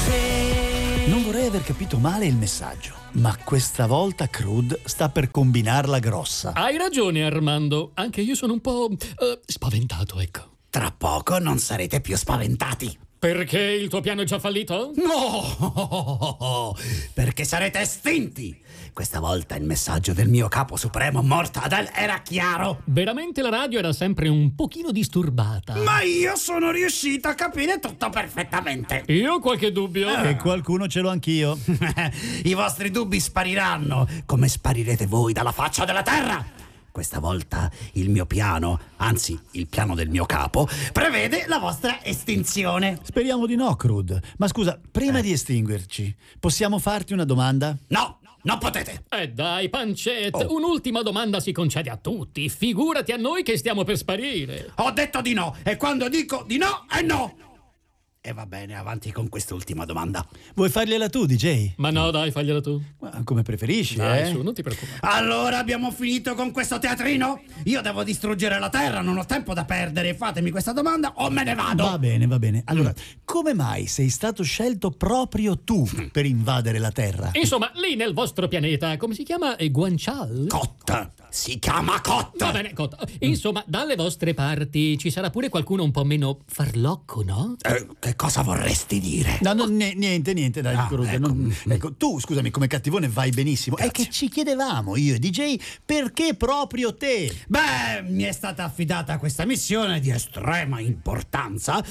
Non vorrei aver capito male il messaggio, ma questa volta Crude sta per combinarla grossa. Hai ragione, Armando. Anche io sono un po' spaventato, ecco. Tra poco non sarete più spaventati. Perché il tuo piano è già fallito? No! Perché sarete estinti! Questa volta il messaggio del mio capo supremo Mortadel era chiaro. Veramente la radio era sempre un pochino disturbata. Ma io sono riuscito a capire tutto perfettamente. Io ho qualche dubbio. E qualcuno ce l'ho anch'io. I vostri dubbi spariranno, come sparirete voi dalla faccia della terra. Questa volta il mio piano, anzi il piano del mio capo, prevede la vostra estinzione. Speriamo di no, Crude. Ma scusa, prima di estinguerci, possiamo farti una domanda? No, non potete. Dai, Pancette, un'ultima domanda si concede a tutti. Figurati a noi che stiamo per sparire. Ho detto di no, e quando dico di no, è no. E va bene, avanti con quest'ultima domanda. Vuoi fargliela tu, DJ? Ma no, dai, fagliela tu. Ma come preferisci, Dai, su, non ti preoccupare. Allora abbiamo finito con questo teatrino? Io devo distruggere la terra, non ho tempo da perdere. Fatemi questa domanda o me ne vado. Va bene, va bene. Allora, come mai sei stato scelto proprio tu per invadere la Terra? Insomma, lì nel vostro pianeta, come si chiama? Guanciale? Cotta. Si chiama Cotta. Va bene, Cotta. Insomma, dalle vostre parti ci sarà pure qualcuno un po' meno farlocco, no? Che cosa vorresti dire? No, niente, dai, Crude. Ecco, tu, scusami, come cattivone vai benissimo. Grazie. È che ci chiedevamo, io e DJ, perché proprio te? Beh, mi è stata affidata questa missione di estrema importanza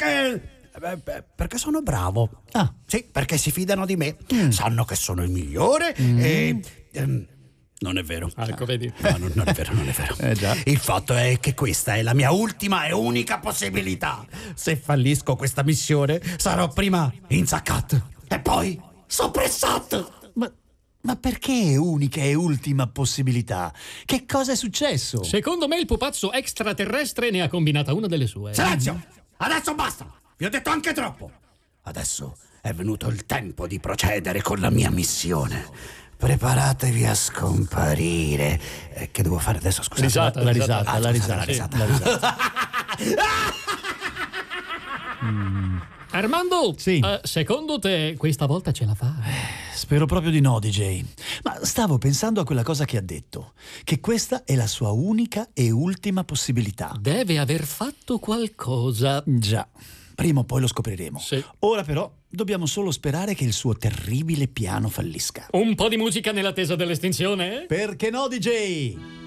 perché sono bravo. Ah. Sì, perché si fidano di me. Sanno che sono il migliore e... non è vero. Ecco, vedi. No, non è vero, non è vero. Già. Il fatto è che questa è la mia ultima e unica possibilità. Se fallisco questa missione, sarò prima insaccato e poi soppressato. Ma perché unica e ultima possibilità? Che cosa è successo? Secondo me il pupazzo extraterrestre ne ha combinata una delle sue. Silenzio! Adesso basta! Vi ho detto anche troppo! Adesso è venuto il tempo di procedere con la mia missione. Preparatevi a scomparire. Che devo fare adesso? Scusate. La risata. Armando, Sì. Secondo te questa volta ce la fa? Spero proprio di no, DJ. Ma stavo pensando a quella cosa che ha detto, che questa è la sua unica e ultima possibilità. Deve aver fatto qualcosa. Già, prima o poi lo scopriremo. Sì. Ora però dobbiamo solo sperare che il suo terribile piano fallisca. Un po' di musica nell'attesa dell'estinzione? Perché no, DJ?